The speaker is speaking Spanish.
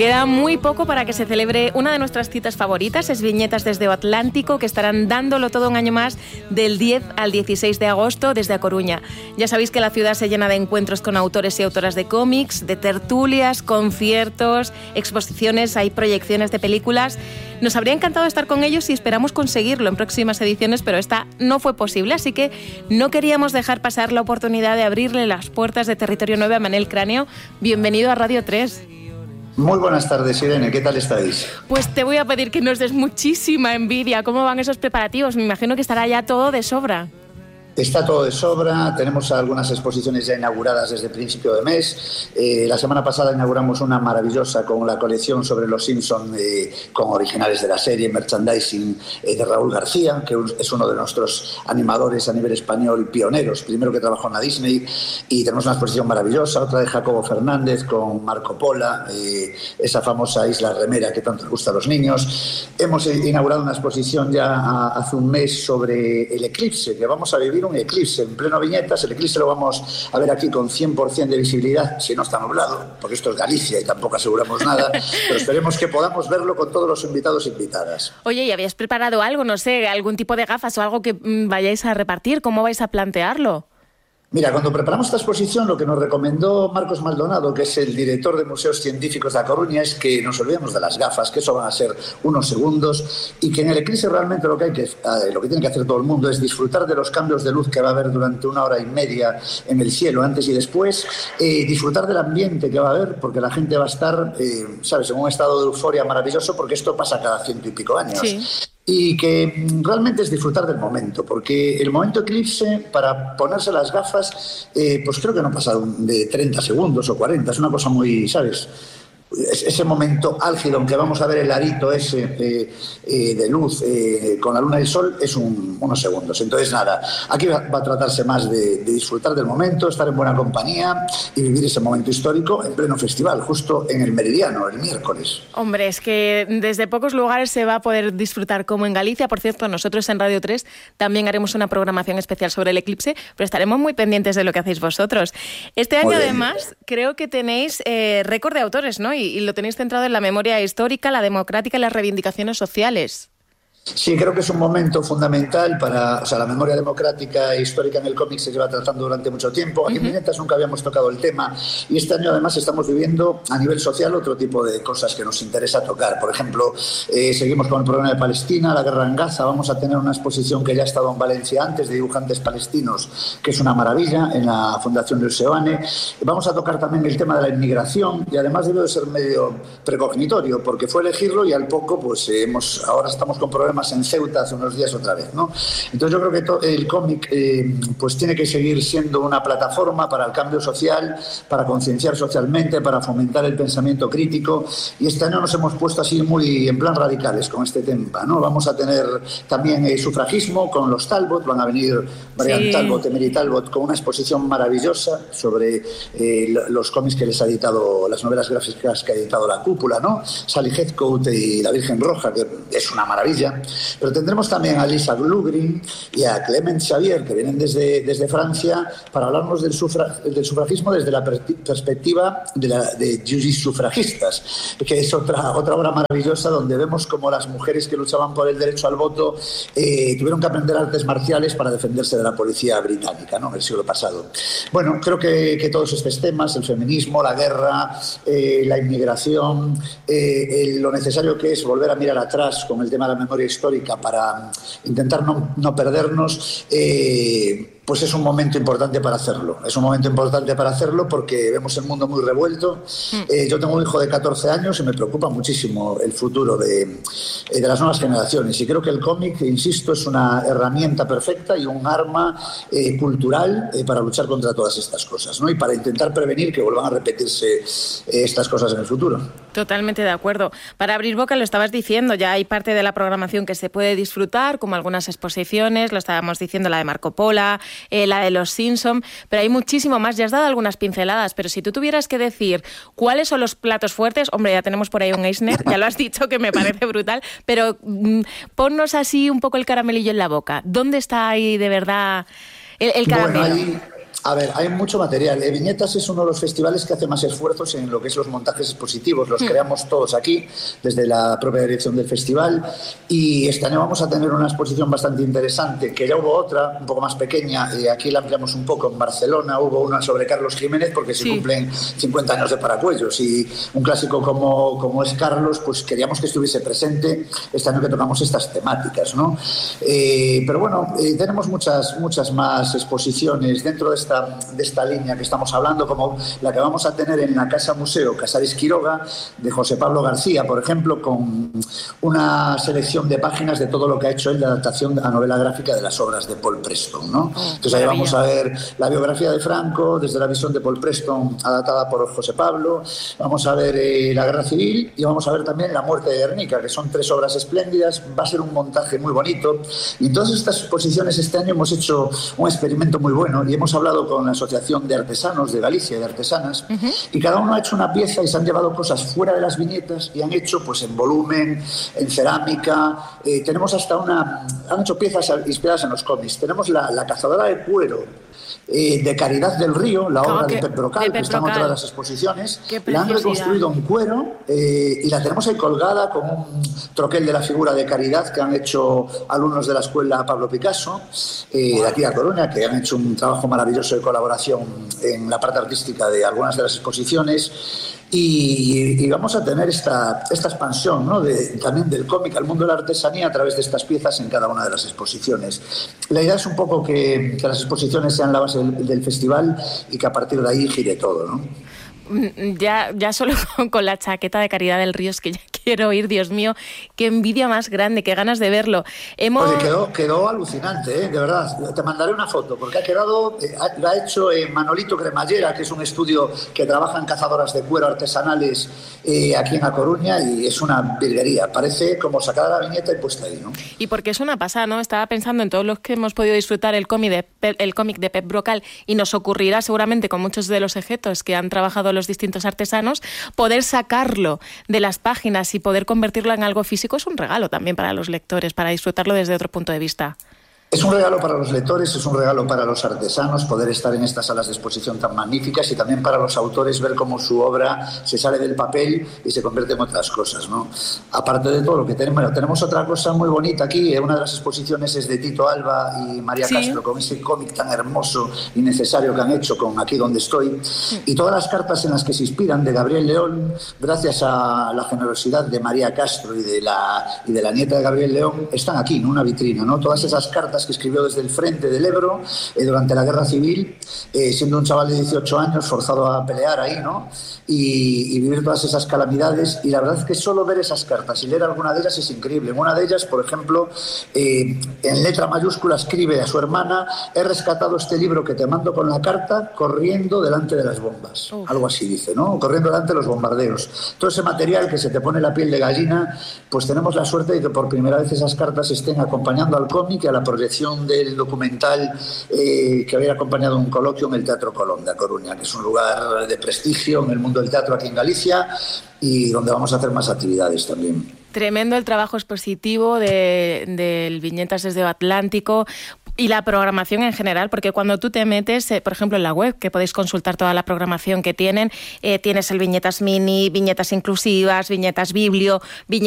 Queda muy poco para que se celebre una de nuestras citas favoritas, es Viñetas desde o Atlántico, que estarán dándolo todo un año más del 10 al 16 de agosto desde A Coruña. Ya sabéis que la ciudad se llena de encuentros con autores y autoras de cómics, de tertulias, conciertos, exposiciones, hay proyecciones de películas. Nos habría encantado estar con ellos y esperamos conseguirlo en próximas ediciones, pero esta no fue posible, así que no queríamos dejar pasar la oportunidad de abrirle las puertas de Territorio 9 a Manel Cráneo. Bienvenido a Radio 3. Muy buenas tardes, Irene. ¿Qué tal estáis? Pues te voy a pedir que nos des muchísima envidia. ¿Cómo van esos preparativos? Me imagino que estará ya todo de sobra. Está todo de sobra, tenemos algunas exposiciones ya inauguradas desde principio de mes. La semana pasada inauguramos una maravillosa con la colección sobre los Simpson, con originales de la serie, merchandising de Raúl García, que es uno de nuestros animadores a nivel español pioneros, primero que trabajó en la Disney, y tenemos una exposición maravillosa, otra de Jacobo Fernández con Marco Pola, esa famosa Isla Remera que tanto les gusta a los niños. Hemos inaugurado una exposición ya hace un mes sobre el eclipse, que vamos a vivir un eclipse en pleno Viñetas. El eclipse lo vamos a ver aquí con 100% de visibilidad, si no está nublado, porque esto es Galicia y tampoco aseguramos nada, pero esperemos que podamos verlo con todos los invitados e invitadas. Oye, ¿y habías preparado algo, no sé, algún tipo de gafas o algo que vayáis a repartir? ¿Cómo vais a plantearlo? Mira, cuando preparamos esta exposición, lo que nos recomendó Marcos Maldonado, que es el director de Museos Científicos de A Coruña, es que nos olvidemos de las gafas, que eso van a ser unos segundos, y que en el eclipse realmente lo que tiene que hacer todo el mundo es disfrutar de los cambios de luz que va a haber durante 1 hora y media en el cielo, antes y después, disfrutar del ambiente que va a haber, porque la gente va a estar, ¿sabes?, en un estado de euforia maravilloso, porque esto pasa cada 100 y pico años. Sí. Y que realmente es disfrutar del momento, porque el momento eclipse, para ponerse las gafas, pues creo que no pasa de 30 segundos o 40, es una cosa muy, ¿sabes?, ese momento álgido en que vamos a ver el arito ese de luz con la luna y el sol es unos segundos. Entonces nada, aquí va a tratarse más de disfrutar del momento, estar en buena compañía y vivir ese momento histórico en pleno festival, justo en el Meridiano, el miércoles. Hombre, es que desde pocos lugares se va a poder disfrutar como en Galicia. Por cierto, nosotros en Radio 3 también haremos una programación especial sobre el eclipse, pero estaremos muy pendientes de lo que hacéis vosotros. Este año además creo que tenéis récord de autores, ¿no? Y lo tenéis centrado en la memoria histórica, la democrática y las reivindicaciones sociales. Sí, creo que es un momento fundamental para... O sea, la memoria democrática e histórica en el cómic se lleva tratando durante mucho tiempo. Aquí en Viñetas nunca habíamos tocado el tema y este año además estamos viviendo a nivel social otro tipo de cosas que nos interesa tocar. Por ejemplo, seguimos con el problema de Palestina, la guerra en Gaza. Vamos a tener una exposición que ya ha estado en Valencia antes, de dibujantes palestinos, que es una maravilla, en la Fundación del Seoane. Vamos a tocar también el tema de la inmigración y además debe de ser medio precognitorio porque fue elegirlo y al poco pues ahora estamos con problemas en Ceuta hace unos días otra vez, ¿no? Entonces yo creo que el cómic pues tiene que seguir siendo una plataforma para el cambio social, para concienciar socialmente, para fomentar el pensamiento crítico, y este año nos hemos puesto así muy en plan radicales con este tema, ¿no? Vamos a tener también sufragismo con los Talbot, van a venir Marian Talbot, Emily Talbot, con una exposición maravillosa sobre los cómics que les ha editado, las novelas gráficas que ha editado La Cúpula, ¿no? Sally Heathcote y La Virgen Roja, que es una maravilla. Pero tendremos también a Lisa Blugrin y a Clement Xavier, que vienen desde Francia, para hablarnos del sufragismo desde la perspectiva de Judith Sufragistas, que es otra obra maravillosa donde vemos cómo las mujeres que luchaban por el derecho al voto tuvieron que aprender artes marciales para defenderse de la policía británica, ¿no?, en el siglo pasado. Bueno, creo que todos estos temas, el feminismo, la guerra, la inmigración, lo necesario que es volver a mirar atrás con el tema de la memoria histórica para intentar no perdernos, pues es un momento importante para hacerlo. Es un momento importante para hacerlo porque vemos el mundo muy revuelto. Yo tengo un hijo de 14 años y me preocupa muchísimo el futuro de las nuevas generaciones. Y creo que el cómic, insisto, es una herramienta perfecta y un arma cultural para luchar contra todas estas cosas, ¿no? Y para intentar prevenir que vuelvan a repetirse estas cosas en el futuro. Totalmente de acuerdo. Para abrir boca, lo estabas diciendo, ya hay parte de la programación que se puede disfrutar, como algunas exposiciones, lo estábamos diciendo, la de Marco Pola, la de los Simpson, pero hay muchísimo más. Ya has dado algunas pinceladas, pero si tú tuvieras que decir cuáles son los platos fuertes, hombre, ya tenemos por ahí un Eisner, ya lo has dicho, que me parece brutal, pero ponnos así un poco el caramelillo en la boca. ¿Dónde está ahí de verdad el caramelo? Bueno, A ver, hay mucho material. Viñetas es uno de los festivales que hace más esfuerzos en lo que es los montajes expositivos. Los creamos todos aquí, desde la propia dirección del festival. Y este año vamos a tener una exposición bastante interesante, que ya hubo otra, un poco más pequeña, y aquí la ampliamos un poco. En Barcelona hubo una sobre Carlos Jiménez, porque se cumplen 50 años de Paracuellos. Y un clásico como es Carlos, pues queríamos que estuviese presente este año que tocamos estas temáticas, ¿no? Pero bueno, tenemos muchas más exposiciones dentro de esta línea que estamos hablando, como la que vamos a tener en la Casa Museo Casares Quiroga, de José Pablo García, por ejemplo, con una selección de páginas de todo lo que ha hecho él de adaptación a novela gráfica de las obras de Paul Preston, ¿no? Entonces ahí vamos a ver la biografía de Franco desde la visión de Paul Preston, adaptada por José Pablo, vamos a ver la Guerra Civil y vamos a ver también La muerte de Guernica, que son 3 obras espléndidas. Va a ser un montaje muy bonito, y en todas estas exposiciones este año hemos hecho un experimento muy bueno y hemos hablado con la Asociación de Artesanos de Galicia, de Artesanas, y cada uno ha hecho una pieza y se han llevado cosas fuera de las viñetas y han hecho pues en volumen, en cerámica. Tenemos han hecho piezas inspiradas en los cómics. Tenemos la cazadora de cuero de Caridad del Río, la obra de Pep Brocal, que está en otra de las exposiciones. La han reconstruido en cuero y la tenemos ahí colgada con un troquel de la figura de Caridad que han hecho alumnos de la escuela Pablo Picasso, de aquí a Coruña, que han hecho un trabajo maravilloso de colaboración en la parte artística de algunas de las exposiciones. Y vamos a tener esta expansión, ¿no? También del cómic al mundo de la artesanía a través de estas piezas en cada una de las exposiciones. La idea es un poco que las exposiciones sean la base del festival y que a partir de ahí gire todo, ¿no? Ya solo con la chaqueta de Caridad del Río es que ya quiero ir, Dios mío, qué envidia más grande, qué ganas de verlo. Oye, quedó alucinante, de verdad. Te mandaré una foto, porque lo ha hecho Manolito Cremallera, que es un estudio que trabaja en cazadoras de cuero artesanales aquí en A Coruña, y es una virguería. Parece como sacada la viñeta y puesta ahí, ¿no? Y porque es una pasada, ¿no? Estaba pensando en todos los que hemos podido disfrutar el cómic de Pep Brocal, y nos ocurrirá seguramente con muchos de los objetos que han trabajado los distintos artesanos, poder sacarlo de las páginas y poder convertirlo en algo físico es un regalo también para los lectores, para disfrutarlo desde otro punto de vista. Es un regalo para los lectores, es un regalo para los artesanos poder estar en estas salas de exposición tan magníficas, y también para los autores ver cómo su obra se sale del papel y se convierte en otras cosas, ¿no? Aparte de todo lo que tenemos otra cosa muy bonita aquí. Una de las exposiciones es de Tito Alba y María Castro, con ese cómic tan hermoso y necesario que han hecho con Aquí donde estoy, y todas las cartas en las que se inspiran de Gabriel León, gracias a la generosidad de María Castro y de la nieta de Gabriel León, están aquí en una vitrina, ¿no? Todas esas cartas que escribió desde el frente del Ebro durante la Guerra Civil, siendo un chaval de 18 años forzado a pelear ahí, ¿no? Y vivir todas esas calamidades. Y la verdad es que solo ver esas cartas y leer alguna de ellas es increíble. En una de ellas, por ejemplo, en letra mayúscula escribe a su hermana: he rescatado este libro que te mando con la carta corriendo delante de las bombas. Algo así dice, ¿no? Corriendo delante de los bombardeos. Todo ese material que se te pone la piel de gallina, pues tenemos la suerte de que por primera vez esas cartas estén acompañando al cómic y a la proyección del documental que había acompañado un coloquio en el Teatro Colón de A Coruña, que es un lugar de prestigio en el mundo del teatro aquí en Galicia, y donde vamos a hacer más actividades también. Tremendo el trabajo expositivo del Viñetas desde o Atlántico y la programación en general, porque cuando tú te metes, por ejemplo, en la web, que podéis consultar toda la programación que tienen, tienes el Viñetas Mini, viñetas inclusivas, viñetas Biblio,